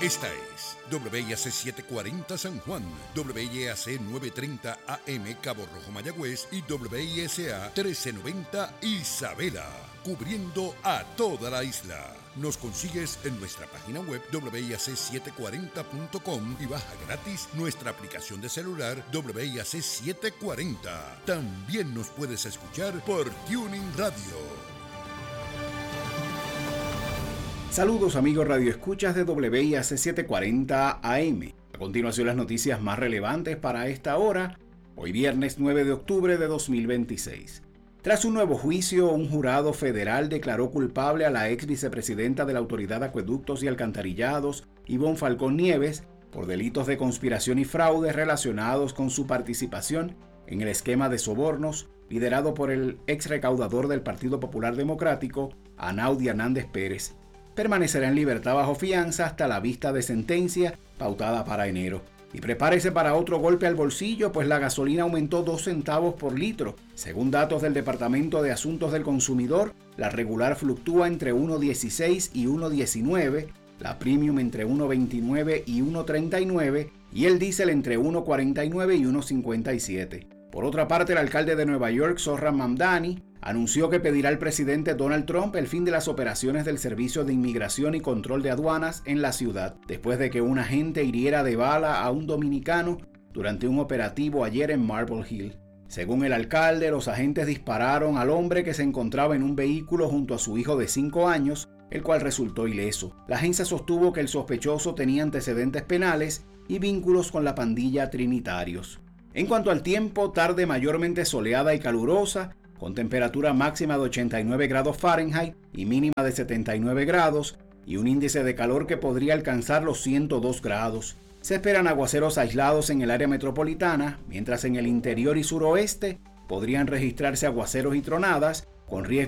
Esta es WIAC 740 San Juan, WIAC 930 AM Cabo Rojo Mayagüez y WISA 1390 Isabela, cubriendo a toda la isla. Nos consigues en nuestra página web WIAC740.com y baja gratis nuestra aplicación de celular WIAC 740. También nos puedes escuchar por Tuning Radio. Saludos amigos radioescuchas de WIAC 740 AM. A continuación las noticias más relevantes para esta hora, hoy viernes 9 de octubre de 2026. Tras un nuevo juicio, un jurado federal declaró culpable a la ex vicepresidenta de la Autoridad de Acueductos y Alcantarillados, Ivonne Falcón Nieves, por delitos de conspiración y fraude relacionados con su participación en el esquema de sobornos liderado por el ex recaudador del Partido Popular Democrático, Anaudi Hernández Pérez. Permanecerá en libertad bajo fianza hasta la vista de sentencia pautada para enero. Y prepárese para otro golpe al bolsillo, pues la gasolina aumentó 2 centavos por litro. Según datos del Departamento de Asuntos del Consumidor, la regular fluctúa entre 1.16 y 1.19, la premium entre 1.29 y 1.39 y el diésel entre 1.49 y 1.57. Por otra parte, el alcalde de Nueva York, Zohran Mamdani, anunció que pedirá al presidente Donald Trump el fin de las operaciones del Servicio de Inmigración y Control de Aduanas en la ciudad, después de que un agente hiriera de bala a un dominicano durante un operativo ayer en Marble Hill. Según el alcalde, los agentes dispararon al hombre que se encontraba en un vehículo junto a su hijo de 5 años, el cual resultó ileso. La agencia sostuvo que el sospechoso tenía antecedentes penales y vínculos con la pandilla Trinitarios. En cuanto al tiempo, tarde mayormente soleada y calurosa, con temperatura máxima de 89 grados Fahrenheit y mínima de 79 grados, y un índice de calor que podría alcanzar los 102 grados. Se esperan aguaceros aislados en el área metropolitana, mientras en el interior y suroeste podrían registrarse aguaceros y tronadas, con riesgo